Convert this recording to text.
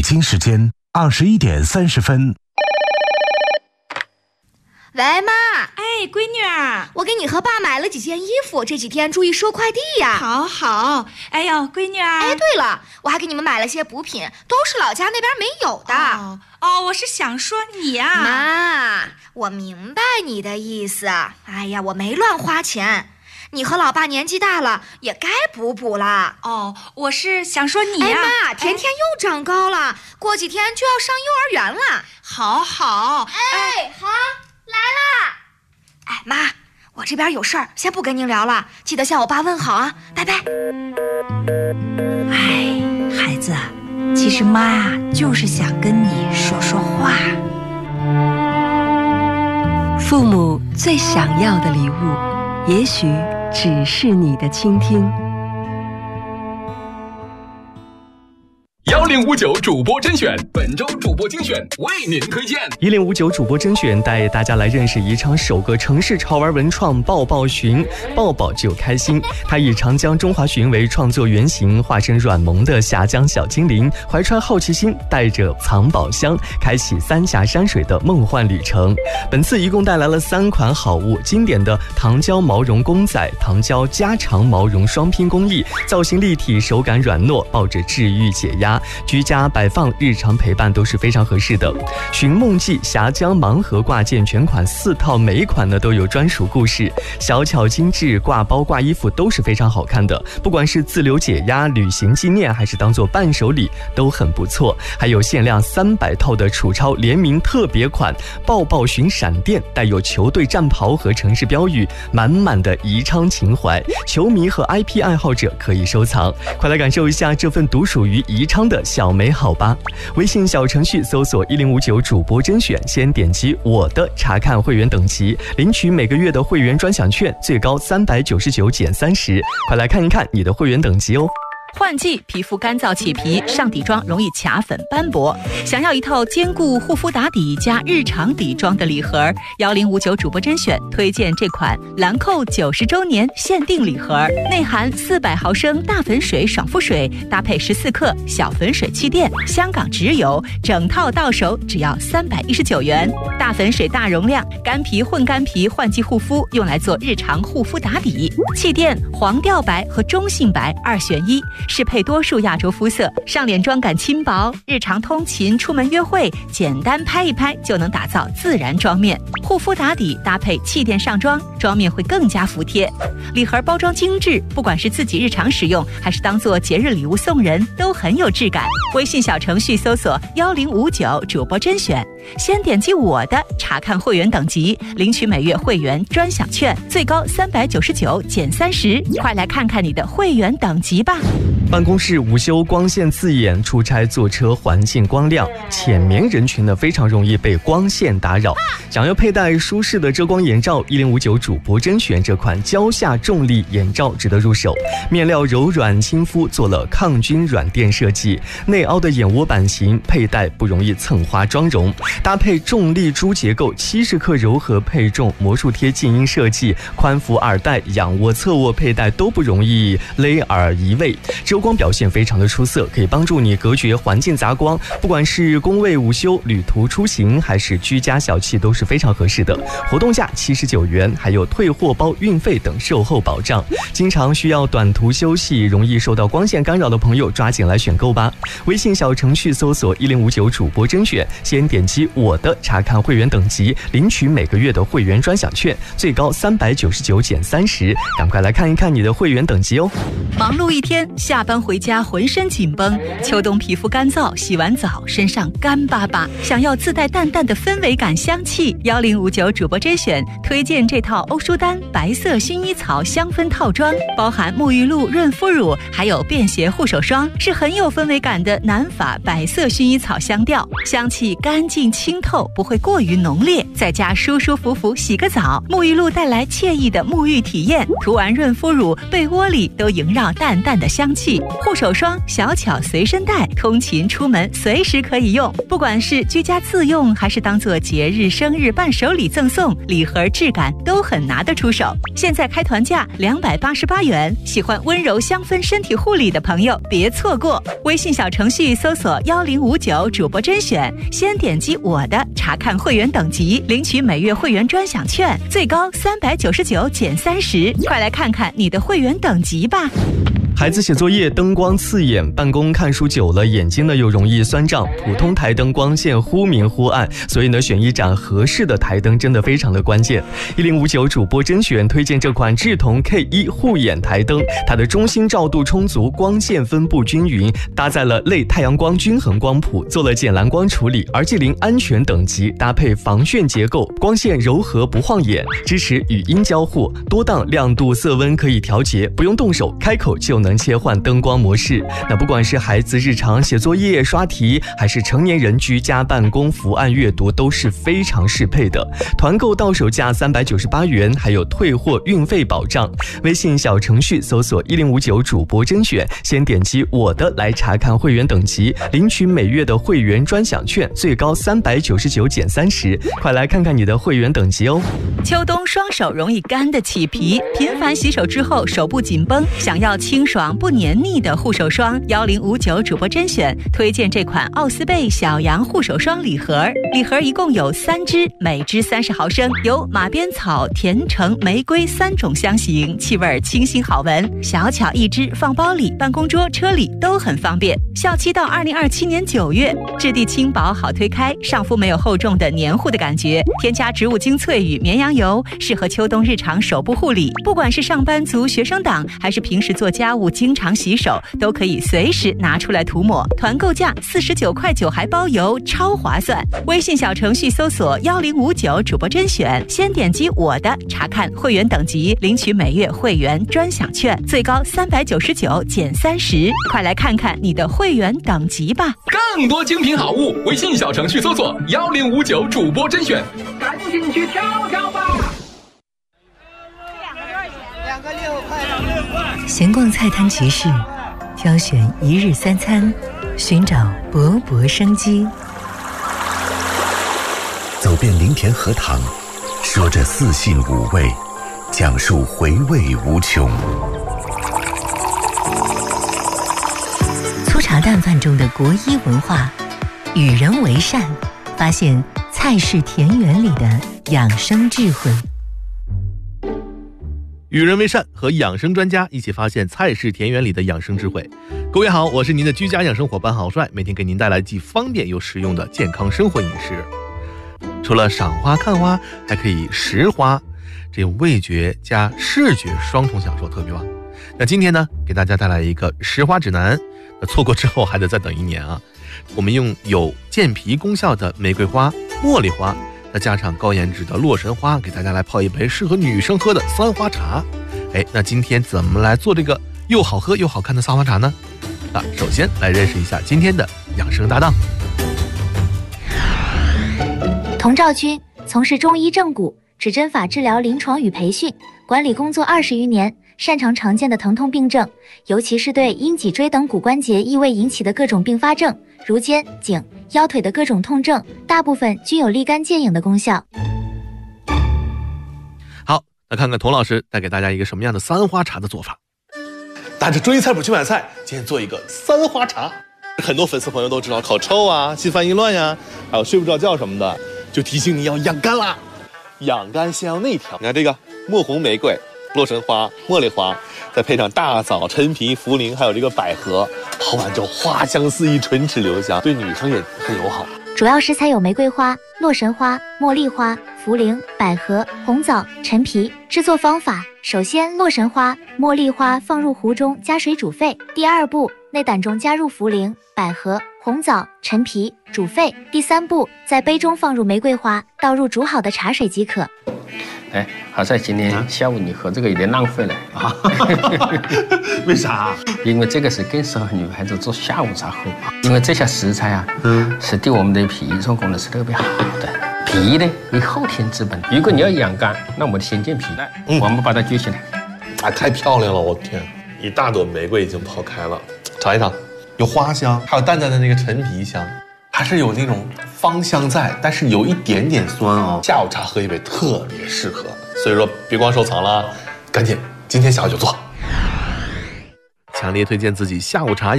京时间21点30分。 喂，妈。 哎，闺女儿， 我给你和爸买了几件衣服，这几天注意收快递呀。 好。哎呦，闺女儿。 哎，对了，我还给你们买了些补品，都是老家那边没有的。 我是想说你呀。 妈，我明白你的意思。哎呀，我没乱花钱。你和老爸年纪大了，也该补了。 我是想说你呀。 哎妈，甜甜又长高了，过几天就要上幼儿园了。 好。 哎，好，来啦。哎妈，我这边有事儿，先不跟您聊了，记得向我爸问好啊，拜拜。 哎，孩子，其实妈呀，就是想跟你说说话。 父母最想要的礼物，也许只是你的倾听。 1059主播甄选，本周主播精选为您推荐。 1059主播甄选带大家来认识宜昌首个城市潮玩文创抱抱寻，抱抱就开心。它以长江中华鲟为创作原型，化身软萌的峡江小精灵，怀揣好奇心，带着藏宝箱，开启三峡山水的梦幻旅程。本次一共带来了3款好物，经典的糖胶毛绒公仔、糖胶加长毛绒双拼工艺，造型立体，手感软糯，抱着治愈解压。居家摆放、日常陪伴都是非常合适的。寻梦记峡江盲盒挂件全款4套，每一款呢都有专属故事，小巧精致，挂包挂衣服都是非常好看的。不管是自留解压、旅行纪念，还是当做伴手礼，都很不错。还有限量300套的楚超联名特别款抱抱寻闪电，带有球队战袍和城市标语，满满的宜昌情怀。球迷和 IP 爱好者可以收藏，快来感受一下这份独属于宜昌的小美好吧。微信小程序搜索1059主播甄选，先点击我的查看会员等级，领取每个月的会员专享券，最高399减30。快来看一看你的会员等级哦。 换季，皮肤干燥起皮，上底妆容易卡粉斑驳，想要一套兼顾护肤打底加日常底妆的礼盒，1059主播甄选推荐这款兰蔻90周年限定礼盒，内含400毫升大粉水爽肤水，搭配14克小粉水气垫，香港直邮，整套到手只要319元。大粉水大容量，干皮混干皮换季护肤，用来做日常护肤打底。气垫黄调白和中性白2选1，适配多数亚洲肤色，上脸妆感轻薄，日常通勤、出门约会，简单拍一拍就能打造自然妆面。护肤打底搭配气垫上妆，妆面会更加服帖。礼盒包装精致，不管是自己日常使用，还是当做节日礼物送人，都很有质感。微信小程序搜索1059主播甄选，先点击我的查看会员等级，领取每月会员专享券，最高399减30。快来看看你的会员等级吧。 办公室午休光线刺眼，出差坐车环境光亮，浅眠人群呢非常容易被光线打扰。想要佩戴舒适的遮光眼罩，1059主播甄选这款蕉下重力眼罩值得入手。面料柔软亲肤，做了抗菌软垫设计，内凹的眼窝版型，佩戴不容易蹭花妆容。搭配重力珠结构，70克柔和配重，魔术贴静音设计，宽幅耳带、仰卧、侧卧佩戴都不容易勒耳移位。遮光表现非常的出色，可以帮助你隔绝环境杂光，不管是工位午休、旅途出行，还是居家小憩，都是非常合适的。活动价79元，还有退货包、运费等售后保障。经常需要短途休息，容易受到光线干扰的朋友，抓紧来选购吧。微信小程序搜索1059主播甄选，先点击我的查看会员等级，领取每个月的会员专享券，最高399减30。赶快来看一看你的会员等级哦。 忙碌一天，下班回家浑身紧绷，秋冬皮肤干燥，洗完澡身上干巴巴，想要自带淡淡的氛围感香气，1059主播甄选推荐这套欧舒丹白色薰衣草香氛套装，包含沐浴露、润肤乳，还有便携护手霜，是很有氛围感的南法白色薰衣草香调，香气干净净清透，不会过于浓烈，在家舒舒服服洗个澡，沐浴露带来惬意的沐浴体验，涂完润肤乳，被窝里都萦绕淡淡的香气。护手霜小巧随身带，通勤出门随时可以用，不管是居家自用还是当做节日生日伴手礼赠送，礼盒质感都很拿得出手。现在开团价288元，喜欢温柔香氛身体护理的朋友别错过。微信小程序搜索1059主播甄选，先点击我的查看会员等级，领取每月会员专享券，最高399减30，快来看看你的会员等级吧。 孩子写作业灯光刺眼，办公看书久了眼睛呢又容易酸胀，普通台灯光线忽明忽暗，所以呢选一盏合适的台灯真的非常的关键。1059主播甄选推荐这款智瞳 K1 护眼台灯，它的中心照度充足，光线分布均匀，搭载了类太阳光均衡光谱，做了减蓝光处理，RG0安全等级，搭配防眩结构，光线柔和不晃眼，支持语音交互，多档亮度色温可以调节，不用动手，开口就能切换灯光模式。那不管是孩子日常写作业刷题，还是成年人居家办公伏案阅读，都是非常适配的。团购到手价398元，还有退货运费保障。微信小程序搜索1059主播甄选，先点击我的来查看会员等级，领取每月的会员专享券，最高399减30，快来看看你的会员等级哦。 秋冬双手容易干的起皮，频繁洗手之后手部紧绷，想要清爽不黏腻的护手霜，1059主播甄选推荐这款奥斯贝小羊护手霜礼盒，礼盒一共有3支，每支30毫升，有马鞭草、甜橙、玫瑰3种香型，气味清新好闻，小巧一支，放包里、办公桌、车里都很方便。效期到2027年9月，质地轻薄好推开，上肤没有厚重的黏糊的感觉，添加植物精粹与绵羊油，适合秋冬日常手部护理。不管是上班族、学生党，还是平时做家务经常洗手，都可以随时拿出来涂抹。团购价49块9还包邮，超划算。微信小程序搜索1059主播甄选，先点击我的查看会员等级，领取每月会员专享券，最高399减30，快来看看你的会员等级吧。 更多精品好物，微信小程序搜索1059主播甄选，赶紧去挑挑吧。 2个6块。 闲逛菜摊集市，挑选一日3餐，寻找勃勃生机。 走遍林田荷塘，说着四性五味，讲述回味无穷。 粗茶淡饭中的国医文化，与人为善，发现菜式田园里的养生智慧。 与人为善，和养生专家一起发现菜式田园里的养生智慧。各位好，我是您的居家养生伙伴郝帅，每天给您带来既方便又实用的健康生活饮食。除了赏花看花，还可以食花，这味觉加视觉双重享受特别棒。那今天呢，给大家带来一个食花指南，错过之后还得再等1年啊。我们用有健脾功效的玫瑰花、茉莉花，再加上高颜值的洛神花，给大家来泡一杯适合女生喝的3花茶。那今天怎么来做这个又好喝又好看的3花茶呢？首先来认识一下今天的养生搭档。 童兆军从事中医正骨、指针法治疗临床与培训管理工作20余年，擅长常见的疼痛病症，尤其是对因脊椎等骨关节异位引起的各种并发症，如肩、颈、腰腿的各种痛症，大部分均有立竿见影的功效。 好，那看看童老师带给大家一个什么样的3花茶的做法。带着专业菜谱去买菜，今天做一个3花茶。很多粉丝朋友都知道口臭啊、心烦意乱呀，还有睡不着觉什么的，就提醒你要养肝啦。养肝先要内调，你看这个墨红玫瑰、洛神花、茉莉花，再配上大枣、陈皮、茯苓，还有这个百合，泡完之后花香四溢，唇齿留香，对女生也很友好。 主要食材有玫瑰花、洛神花、茉莉花、茯苓、百合、红枣、陈皮。制作方法：首先，洛神花、茉莉花放入壶中，加水煮沸。第2步，内胆中加入茯苓、百合、红枣、陈皮，煮沸。第3步，在杯中放入玫瑰花，倒入煮好的茶水即可。 哎，好在今天下午你喝这个有点浪费了啊？ 为啥？ 因为这个是更适合女孩子做下午茶喝，因为这些食材啊，是对我们的脾肾功能是特别好的。脾呢为后天之本，如果你要养肝，那我们先健脾。我们把它举起来。 啊，太漂亮了！我天，一大朵玫瑰已经泡开了，尝一尝，有花香，还有淡淡的那个陈皮香。还是有那种芳香在，但是有一点点酸啊。下午茶喝一杯特别适合，所以说别光收藏了，赶紧今天下午就做。强烈推荐自己下午茶